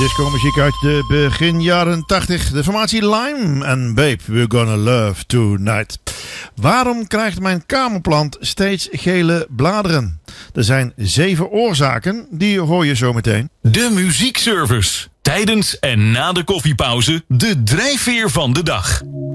Disco-muziek uit de begin jaren 80. De formatie Lime en Babe, We're Gonna Love Tonight. Waarom krijgt mijn kamerplant steeds gele bladeren? Er zijn 7 oorzaken, die hoor je zo meteen. De muziekservice. Tijdens en na de koffiepauze de drijfveer van de dag.